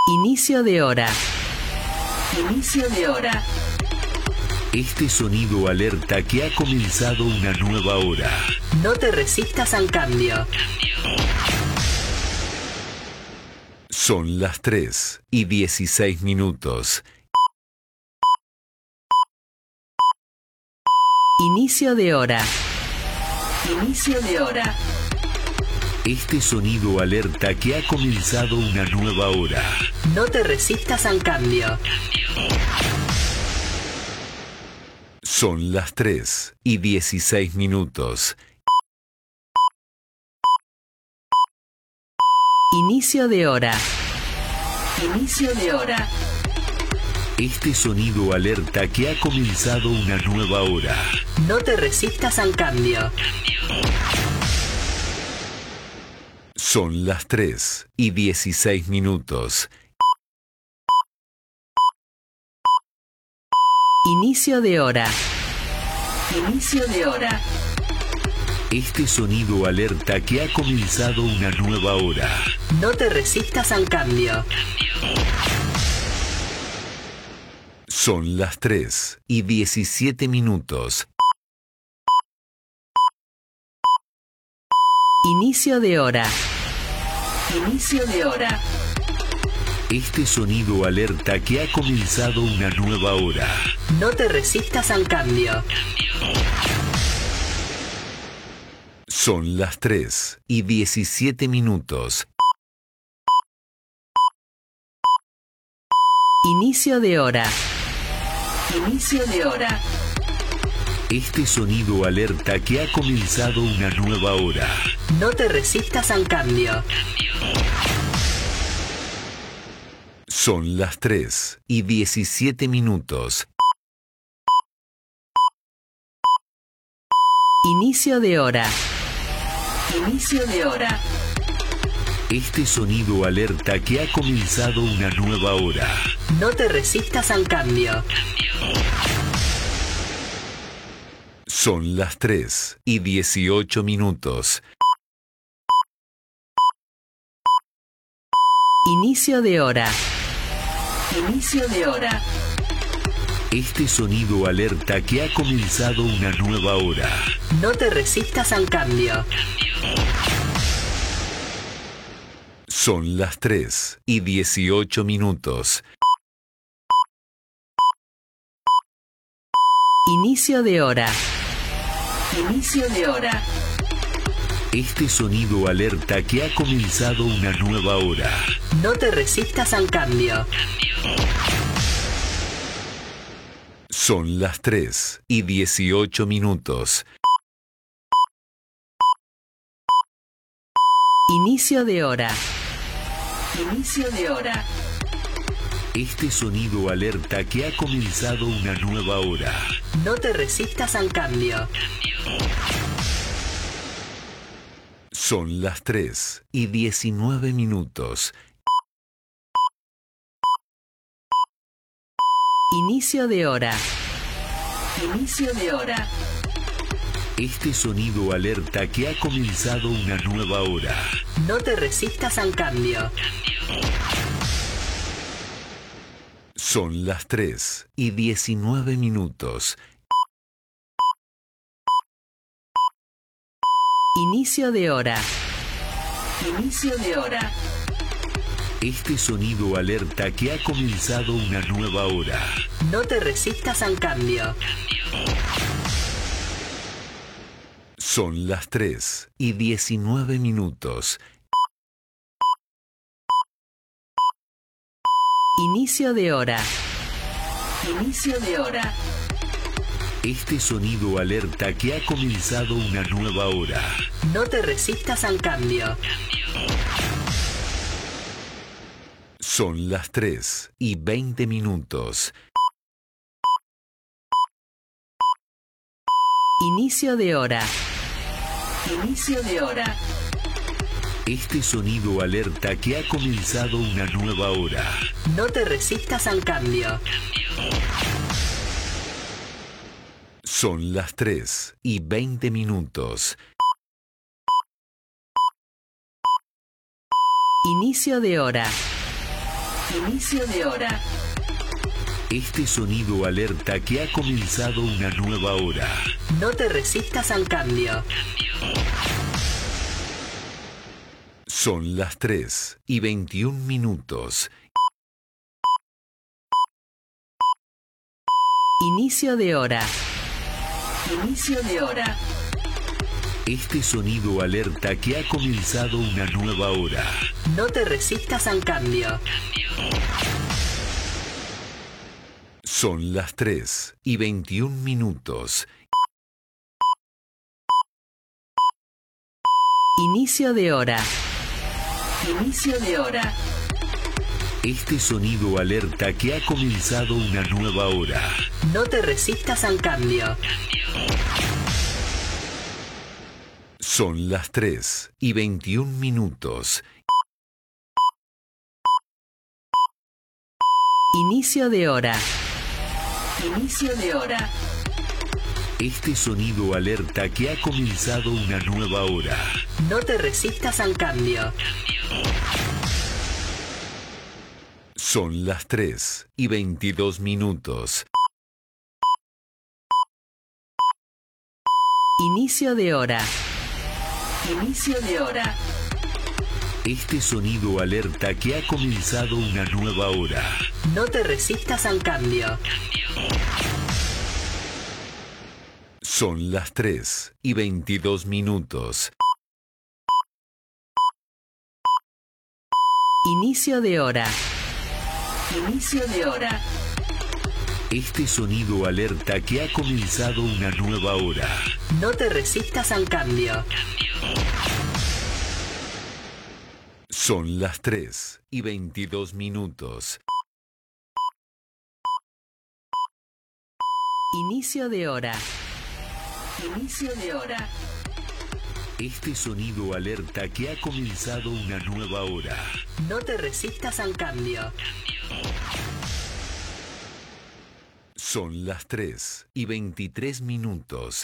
Inicio de hora. Inicio de hora. Este sonido alerta que ha comenzado una nueva hora. No te resistas al cambio. Son las 3:16. Inicio de hora. Inicio de hora. Este sonido alerta que ha comenzado una nueva hora. No te resistas al cambio. Son las 3:16. Inicio de hora. Inicio de hora. Este sonido alerta que ha comenzado una nueva hora. No te resistas al cambio. Son las 3:16. Inicio de hora. Inicio de hora. Este sonido alerta que ha comenzado una nueva hora. No te resistas al cambio. Son las 3:17. Inicio de hora. Inicio de hora. Este sonido alerta que ha comenzado una nueva hora. No te resistas al cambio. Son las 3:17. Inicio de hora. Inicio de hora. Este sonido alerta que ha comenzado una nueva hora. No te resistas al cambio. Son las 3:17. Inicio de hora. Inicio de hora. Este sonido alerta que ha comenzado una nueva hora. No te resistas al cambio. Son las 3:18. Inicio de hora. Inicio de hora. Este sonido alerta que ha comenzado una nueva hora. No te resistas al cambio. Son las 3:18. Inicio de hora. Inicio de hora. Este sonido alerta que ha comenzado una nueva hora. No te resistas al cambio. Son las 3:18. Inicio de hora. Inicio de hora. Este sonido alerta que ha comenzado una nueva hora. No te resistas al cambio. Son las 3:19. Inicio de hora. Inicio de hora. Este sonido alerta que ha comenzado una nueva hora. No te resistas al cambio. Son las 3:19. Inicio de hora. Inicio de hora. Este sonido alerta que ha comenzado una nueva hora. No te resistas al cambio. Son las 3:19. Inicio de hora. Inicio de hora. Este sonido alerta que ha comenzado una nueva hora. No te resistas al cambio. Son las 3:20. Inicio de hora. Inicio de hora. Este sonido alerta que ha comenzado una nueva hora. No te resistas al cambio. Son las 3:20. Inicio de hora. Inicio de hora. Este sonido alerta que ha comenzado una nueva hora. No te resistas al cambio. Son las 3:21. Inicio de hora. Inicio de hora. Este sonido alerta que ha comenzado una nueva hora. No te resistas al cambio. Son las 3:21. Inicio de hora. Inicio de hora. Este sonido alerta que ha comenzado una nueva hora. No te resistas al cambio. Son las 3:21. Inicio de hora. Inicio de hora. Este sonido alerta que ha comenzado una nueva hora. No te resistas al cambio. Son las 3:22. Inicio de hora. Inicio de hora. Este sonido alerta que ha comenzado una nueva hora. No te resistas al cambio. Son las 3:22. Inicio de hora. Inicio de hora. Este sonido alerta que ha comenzado una nueva hora. No te resistas al cambio. Son las 3:22. Inicio de hora. Inicio de hora. Este sonido alerta que ha comenzado una nueva hora. No te resistas al cambio. Son las 3:23.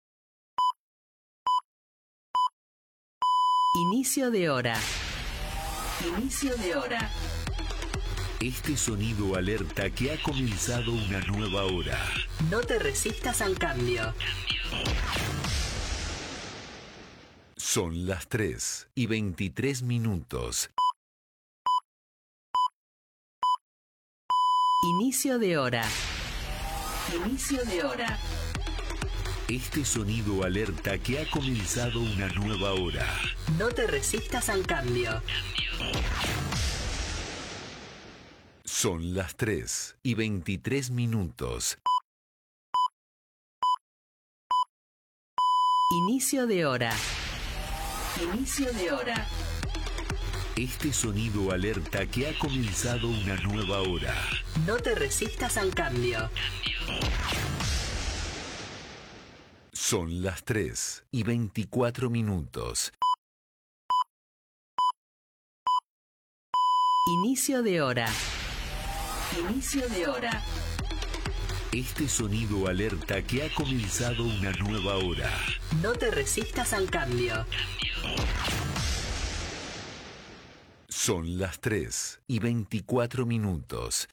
Inicio de hora. Inicio de hora. Este sonido alerta que ha comenzado una nueva hora. No te resistas al cambio. Son las 3:23. Inicio de hora. Inicio de hora. Este sonido alerta que ha comenzado una nueva hora. No te resistas al cambio. Son las 3:23. Inicio de hora. Inicio de hora. Este sonido alerta que ha comenzado una nueva hora. No te resistas al cambio. Son las 3:24. Inicio de hora. Inicio de hora. Este sonido alerta que ha comenzado una nueva hora. No te resistas al cambio. Son las 3:24.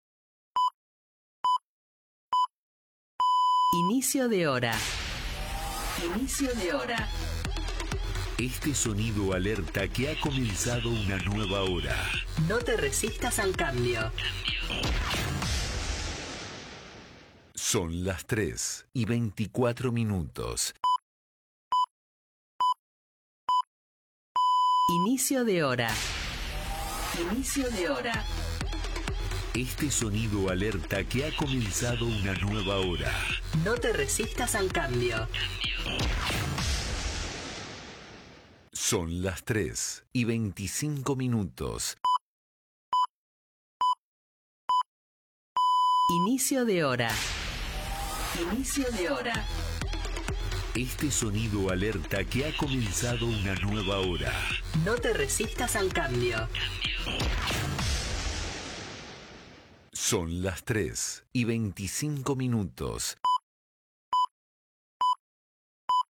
Inicio de hora. Inicio de hora. Este sonido alerta que ha comenzado una nueva hora. No te resistas al cambio. Son las 3:24. Inicio de hora. Inicio de hora. Este sonido alerta que ha comenzado una nueva hora. No te resistas al cambio. Son las 3:25. Inicio de hora. Inicio de hora. Este sonido alerta que ha comenzado una nueva hora. No te resistas al cambio. Son las 3:25.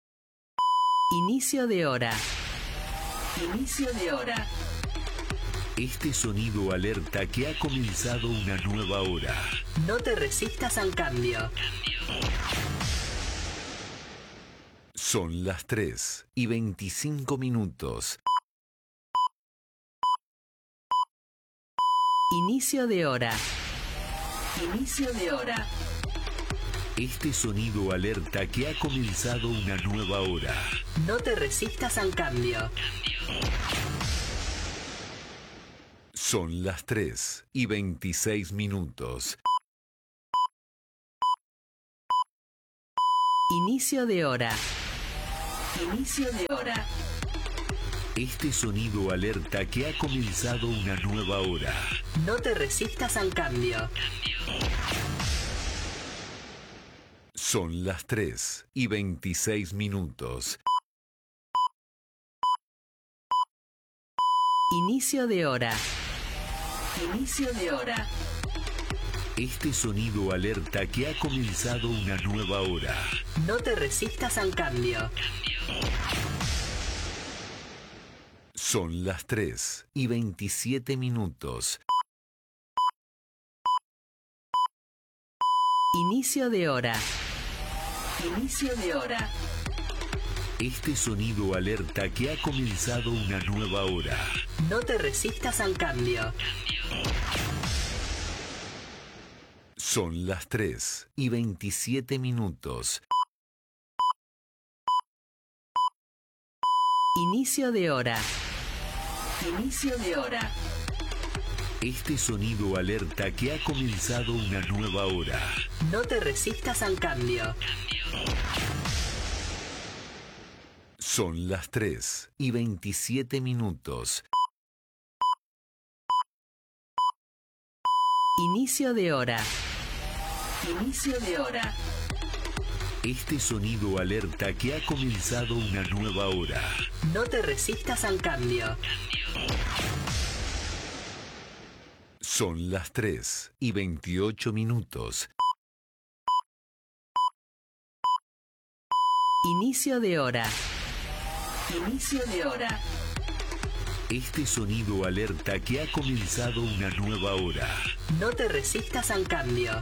Inicio de hora. Inicio de hora. Este sonido alerta que ha comenzado una nueva hora. No te resistas al cambio. Son las 3:25. Inicio de hora. Inicio de hora. Este sonido alerta que ha comenzado una nueva hora. No te resistas al cambio. Son las 3:26. Inicio de hora. Inicio de hora. Este sonido alerta que ha comenzado una nueva hora. No te resistas al cambio. Son las 3:26. Inicio de hora. Inicio de hora. Este sonido alerta que ha comenzado una nueva hora. No te resistas al cambio. Son las 3:27. Inicio de hora. Inicio de hora. Este sonido alerta que ha comenzado una nueva hora. No te resistas al cambio. Son las 3:27. Inicio de hora. Inicio de hora. Este sonido alerta que ha comenzado una nueva hora. No te resistas al cambio. Son las 3:27. Inicio de hora. Inicio de hora. Este sonido alerta que ha comenzado una nueva hora. No te resistas al cambio. Son las 3:28. Inicio de hora. Inicio de hora. Este sonido alerta que ha comenzado una nueva hora. No te resistas al cambio.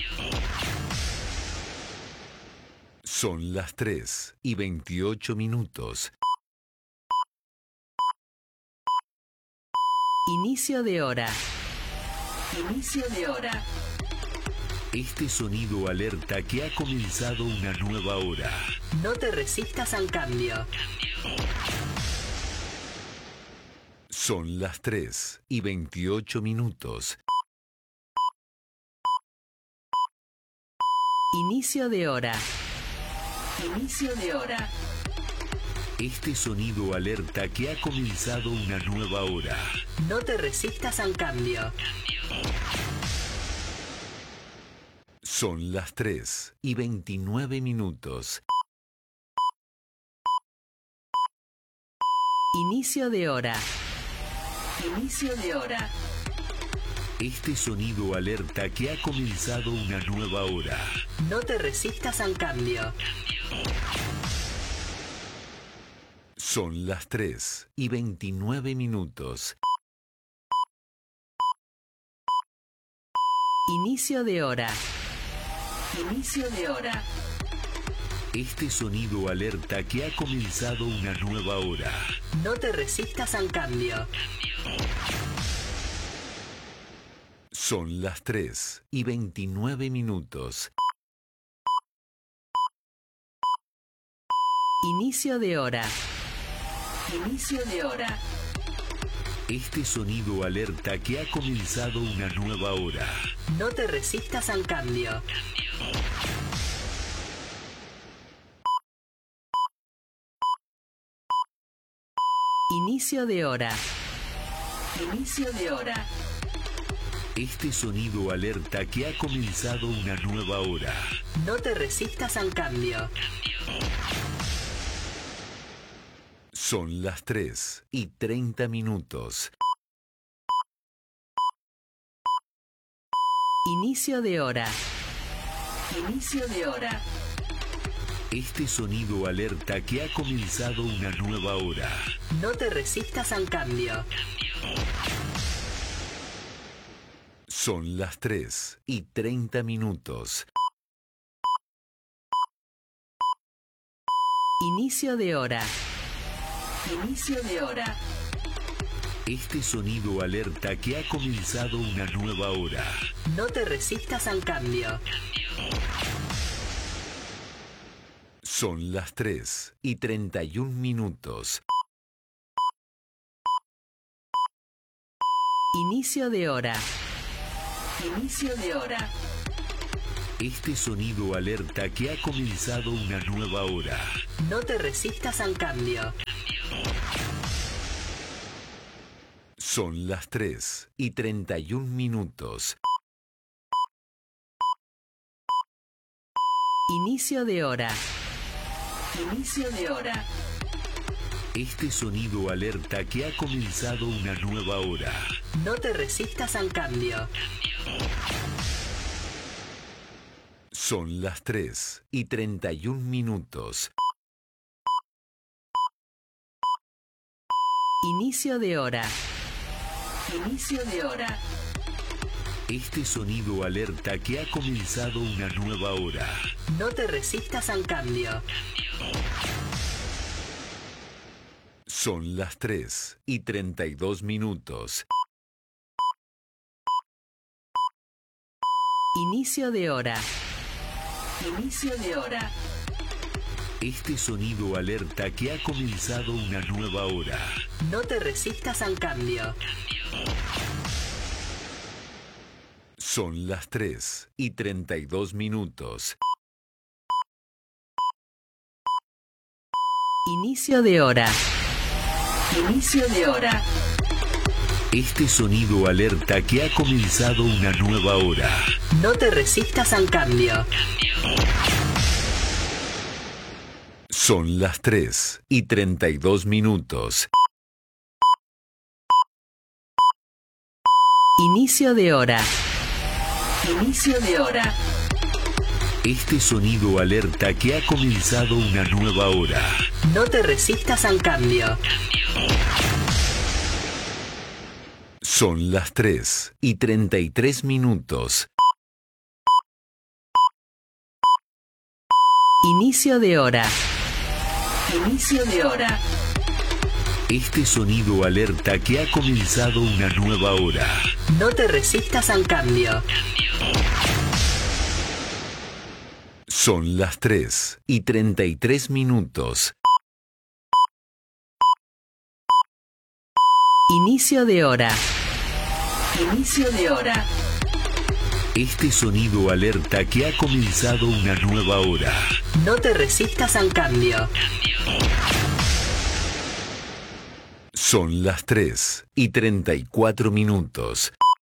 Son las 3:28. Inicio de hora. Inicio de hora. Este sonido alerta que ha comenzado una nueva hora. No te resistas al cambio. Son las 3:28. Inicio de hora. Inicio de hora. Este sonido alerta que ha comenzado una nueva hora. No te resistas al cambio. Son las 3:29. Inicio de hora. Inicio de hora. Este sonido alerta que ha comenzado una nueva hora. No te resistas al cambio. Son las 3:29. Inicio de hora. Inicio de hora. Este sonido alerta que ha comenzado una nueva hora. No te resistas al cambio. Son las 3:29. Inicio de hora. Inicio de hora. Este sonido alerta que ha comenzado una nueva hora. No te resistas al cambio. Inicio de hora. Inicio de hora. Este sonido alerta que ha comenzado una nueva hora. No te resistas al cambio. Son las 3:30. Inicio de hora. Inicio de hora. Este sonido alerta que ha comenzado una nueva hora. No te resistas al cambio. Son las 3:30. Inicio de hora. Inicio de hora. Este sonido alerta que ha comenzado una nueva hora. No te resistas al cambio. Son las 3:31. Inicio de hora. Inicio de hora. Este sonido alerta que ha comenzado una nueva hora. No te resistas al cambio. Son las 3:31. Inicio de hora. Inicio de hora. Este sonido alerta que ha comenzado una nueva hora. No te resistas al cambio. Son las 3:31. Inicio de hora. Inicio de hora. Este sonido alerta que ha comenzado una nueva hora. No te resistas al cambio. Son las 3:32. Inicio de hora. Inicio de hora. Este sonido alerta que ha comenzado una nueva hora. No te resistas al cambio. Son las 3:32. Inicio de hora. Inicio de hora. Este sonido alerta que ha comenzado una nueva hora. No te resistas al cambio. Son las 3:32. Inicio de hora. Inicio de hora. Este sonido alerta que ha comenzado una nueva hora. No te resistas al cambio. Son las 3:33. Inicio de hora. Inicio de hora. Este sonido alerta que ha comenzado una nueva hora. No te resistas al cambio. Son las 3:33. Inicio de hora. Inicio de hora. Este sonido alerta que ha comenzado una nueva hora. No te resistas al cambio. Son las 3:34.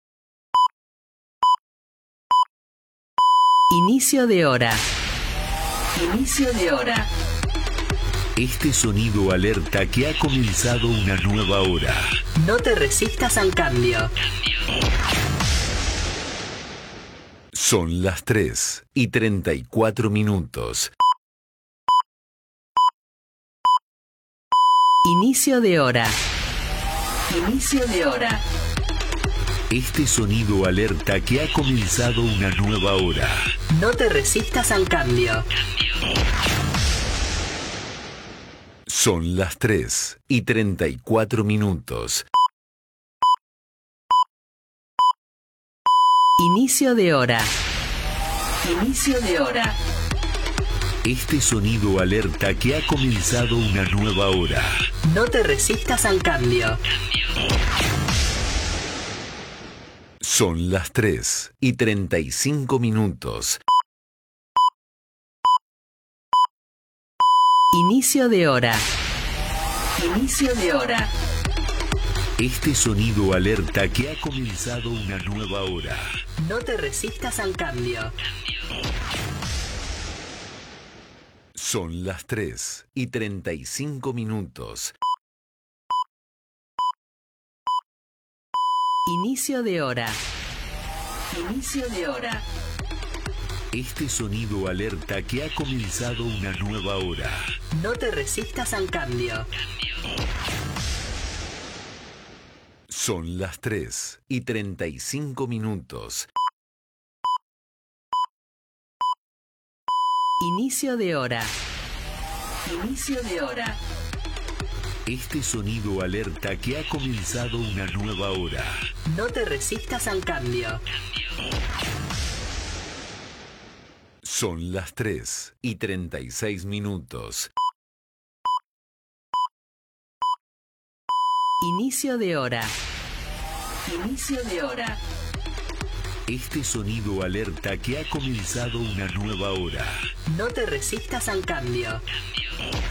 Inicio de hora. Inicio de hora. Este sonido alerta que ha comenzado una nueva hora. No te resistas al cambio. Son las 3:34. Inicio de hora. Inicio de hora. Este sonido alerta que ha comenzado una nueva hora. No te resistas al cambio. Son las 3:34. Inicio de hora. Inicio de hora. Este sonido alerta que ha comenzado una nueva hora. No te resistas al cambio. Son las 3:35. Inicio de hora. Inicio de hora. Este sonido alerta que ha comenzado una nueva hora. No te resistas al cambio. Son las 3:35. Inicio de hora. Inicio de hora. Este sonido alerta que ha comenzado una nueva hora. No te resistas al cambio. Son las 3:35. Inicio de hora. Inicio de hora. Este sonido alerta que ha comenzado una nueva hora. No te resistas al cambio. Son las 3:36. Inicio de hora. Inicio de hora. Este sonido alerta que ha comenzado una nueva hora. No te resistas al cambio.